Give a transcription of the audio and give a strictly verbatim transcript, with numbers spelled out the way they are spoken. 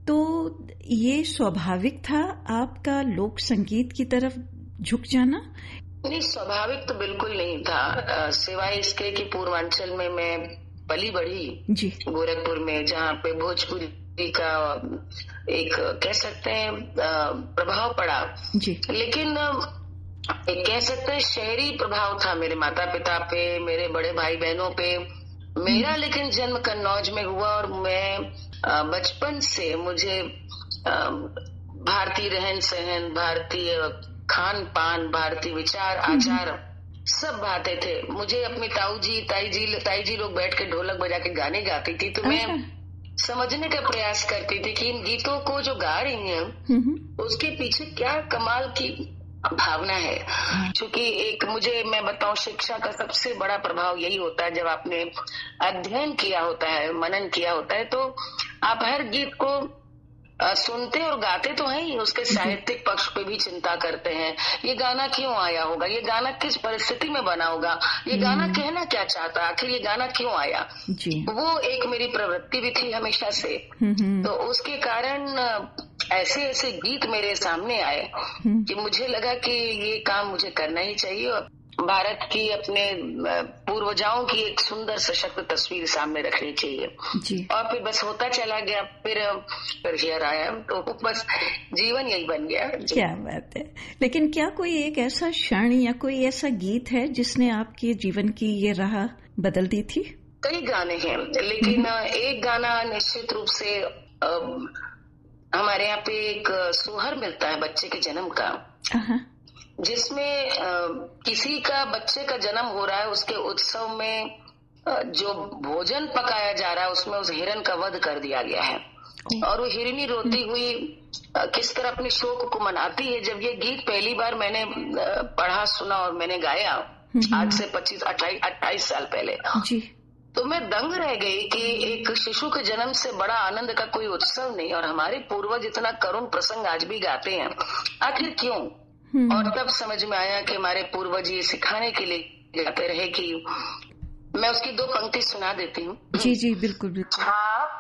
तो ये स्वाभाविक था आपका लोक संगीत की तरफ झुक जाना? नहीं, स्वाभाविक तो बिल्कुल नहीं था, सिवाय इसके कि पूर्वांचल में मैं पली बढ़ी जी गोरखपुर में, जहाँ पे भोजपुरी का एक कह सकते हैं प्रभाव पड़ा जी। लेकिन एक कह सकते हैं शहरी प्रभाव था मेरे माता पिता पे, मेरे बड़े भाई बहनों पे। मेरा लेकिन जन्म कन्नौज में हुआ और मैं बचपन से मुझे भारतीय रहन सहन, भारतीय खान पान, भारतीय विचार आचार सब बातें थे। मुझे अपनी ताऊ जी ताई जी ताई जी लोग बैठ के ढोलक बजा के गाने गाती थी, तो मैं समझने का प्रयास करती थी कि इन गीतों को जो गा रही हैं उसके पीछे क्या कमाल की भावना है। क्योंकि एक मुझे मैं बताऊं, शिक्षा का सबसे बड़ा प्रभाव यही होता है, जब आपने अध्ययन किया होता है, मनन किया होता है, तो आप हर गीत को सुनते और गाते तो हैं ही, उसके साहित्यिक पक्ष पे भी चिंता करते हैं। ये गाना क्यों आया होगा, ये गाना किस परिस्थिति में बना होगा, ये गाना कहना क्या चाहता, आखिर ये गाना क्यों आया जी। वो एक मेरी प्रवृत्ति भी थी हमेशा से। तो उसके कारण ऐसे ऐसे गीत मेरे सामने आए कि मुझे लगा कि ये काम मुझे करना ही चाहिए और भारत की अपने पूर्वजाओं की एक सुंदर सशक्त तस्वीर सामने रखनी चाहिए जी। और फिर बस होता चला गया, फिर फिर हियर आया, तो बस जीवन यही बन गया जी। क्या बात है। लेकिन क्या कोई एक ऐसा क्षण या कोई ऐसा गीत है जिसने आपके जीवन की ये राह बदल दी थी? कई गाने हैं, लेकिन एक गाना निश्चित रूप से हमारे यहाँ पे एक सोहर मिलता है बच्चे के जन्म का, जिसमें किसी का बच्चे का जन्म हो रहा है, उसके उत्सव में जो भोजन पकाया जा रहा है उसमें उस हिरन का वध कर दिया गया है और वो हिरनी रोती हुई किस तरह अपने शोक को मनाती है। जब ये गीत पहली बार मैंने पढ़ा, सुना और मैंने गाया आज से पच्चीस अट्ठाईस साल पहले जी, तो मैं दंग रह गई कि एक शिशु के जन्म से बड़ा आनंद का कोई उत्सव नहीं, और हमारे पूर्वज इतना करुण प्रसंग आज भी गाते हैं, आखिर क्यों? और तब समझ में आया कि हमारे पूर्वज ये सिखाने के लिए गाते रहे कि मैं उसकी दो पंक्ति सुना देती हूँ। जी जी बिल्कुल बिल्कुल। हाँ